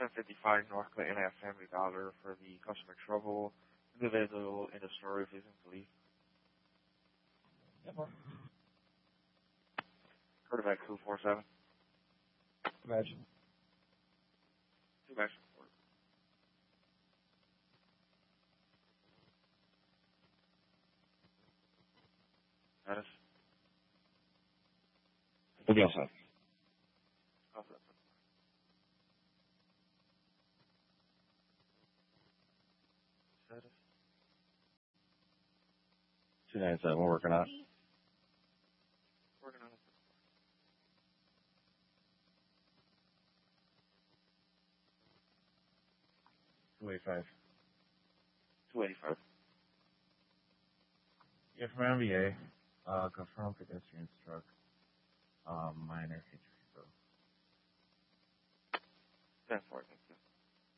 1055 North Clinton at Family Dollar for the customer trouble. Individual in the store refusing to leave. Yep. Quarterback 247. Imagine. 2 match report. Status. We'll be all set. Copy that. Status. 297, we're working on it. Working on it. $285. 285. Yeah, from MBA, confirm pedestrian struck, minor injury, so. 1040.